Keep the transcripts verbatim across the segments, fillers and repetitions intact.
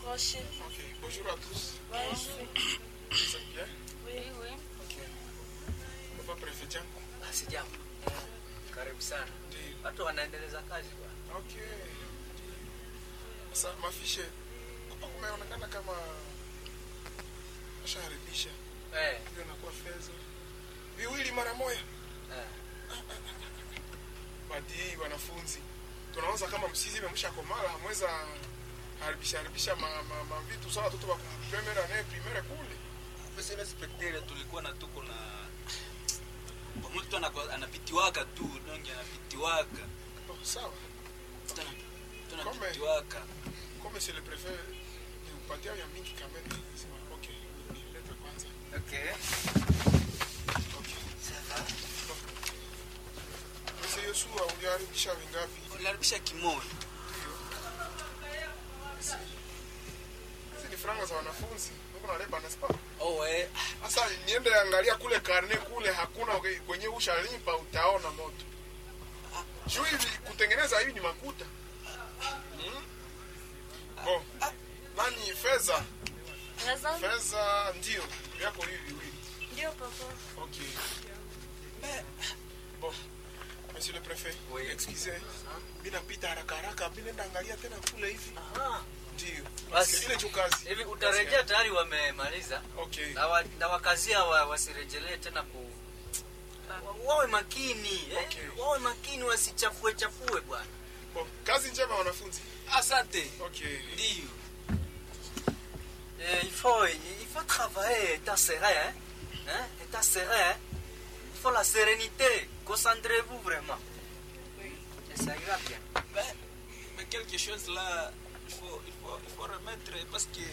décroché. Ok, bonjour à tous. Bonjour. Vous êtes bien? Oui, oui. Ok. Papa Prefet jambo. Basi jambo. Karibu sana. Ndiyo. Watu wanaendeleza kazi bwana. Ok. Ndiyo. Sasa mafishe hapa kumeonekana kama asharibisha. Eh. Ndio nakuwa fedha. Viwili mara moja. Eh. Badi wanafunzi. Tunaanza kama msizi imemshakomala hamweza haribisha haribisha ma, ma, ma vitu sawa watoto wa primera na primera kule. Pesa ile spectator tulikuwa na tuko na mtu anapitiwaka tu, donge anapitiwaka. Oh, sawa. Tuna tunapitiwaka. Comme c'est le préfet, ni upatia ya mingi kamera. Okay, leta kwanza. Okay. Okay. Ça va. Monsieur Yosua ungeharibisha vingapi? Uliharibisha kimoja. Hizi ni franga za wanafunzi. Mungu naleba na spa. Oh eh. Sasa niende angalia kule karne kule hakuna kwenye ushalipa utaona moto. Juu hivi kutengeneza hivi ni makuta. Hmm? Bon. Nani fedha? Raison? Fedha ndio yako hivi hivi. Ndio papa. Okay. Mais bon. Monsieur le préfet, oui. Excusez. Bila pita haraka haraka, bila nenda angalia tena kule hivi. Aha. Ndio. Basi ile chukazi. hivi utarejea tayari wamemaliza. Okay. Na wa, na wakazia wa, wasirejelee tena ku wawe makini, eh? Okay. Wawe makini wasichafue chafue bwana. Bon, kazi njema wanafunzi. Asante. Okay. Ndio. Eh, il faut il faut travailler état serein, hein? Hein? État serein. Il faut la sérénité. Concentrez-vous vraiment. Oui. Et ça ira bien. Mais, mais quelque chose là, il faut, il faut, il faut remettre parce que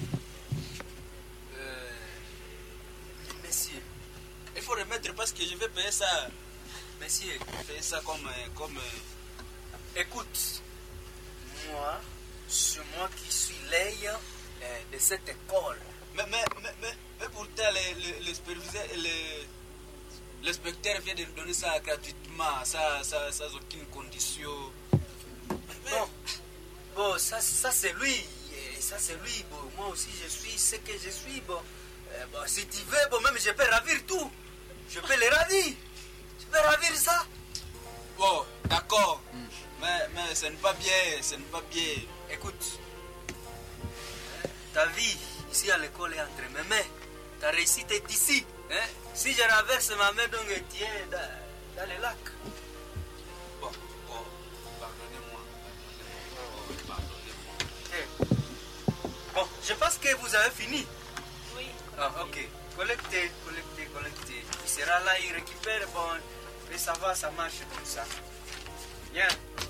Euh, messieurs, il faut remettre parce que je vais payer ça, messieurs, payer ça comme, comme. écoute. Moi, c'est moi qui suis l'œil euh, de cette école. Mais, mais, mais, mais, mais pourtant, le, le, le superviseur, le, le spectateur vient de nous donner ça gratuitement, ça, ça, sans aucune condition. Mais, Bon, bon, ça, ça c'est lui, et ça c'est lui. Bon, moi aussi je suis ce que je suis. Bon, euh, bon, si tu veux, bon, même je peux ravir tout. Je peux les ravir. Je peux ravir ça. bon, d'accord. Mm. Mais, mais ce n'est pas bien, ce n'est pas bien. Écoute, ta vie ici à l'école est entre mes mains. Ta réussite est ici. Hein? Si je renverse ma main, donc tu es dans, dans le lac. Bon, bon, pardonnez-moi. Pardonnez-moi. Okay. Bon, je pense que vous avez fini. Oui. Ah, ok. Collectez, collectez, collectez. Il sera là, il récupère, bon, et ça va, ça marche comme ça. Bien.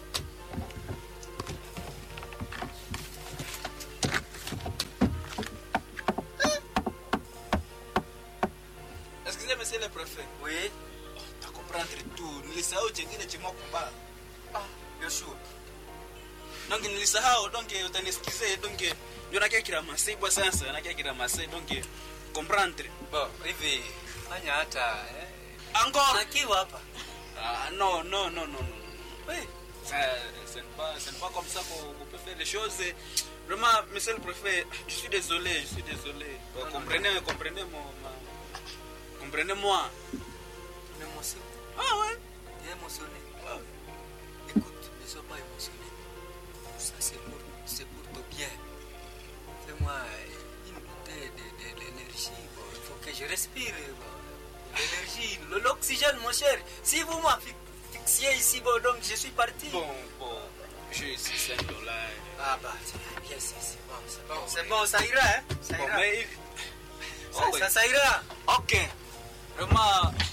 Excusez, monsieur le préfet. Oui. Tu comprends tout. Nilisahau chengine chimo kubaya. Ah, bien sûr. Donc nilisahau, donc utanisikize, donc ndio nakia kila masibwa sasa, nakia kila masai, donc comprendre. Bon, hivi fanya hata eh. Encore Nakiwa hapa. Ah non, non, non, non, non. Oui. Ça c'est pas c'est pas comme ça qu'on peut faire les choses. Vraiment, monsieur le préfet, je suis désolé, je suis désolé. Bon, comprenez, comprenez mon ma... comprenez-moi. M'émotionne. Ah ouais. Bien émotionné. Ah. Écoute, ne sois pas émotionné. Ça c'est pour c'est pour ton bien. Fais-moi une bouteille de, de, de l'énergie. Bon, il faut que je respire. Bon. L'énergie, l'oxygène, mon cher. Si vous m'avez fixé ici, bon, donc je suis parti. Bon, bon, j'ai ici cinq dollars. Ah bah, c'est bien, c'est bon, c'est bon. C'est bon, ça ira, hein. Ça Bon, ira. mais... Ça, ça, ça ira. Ok. Vraiment...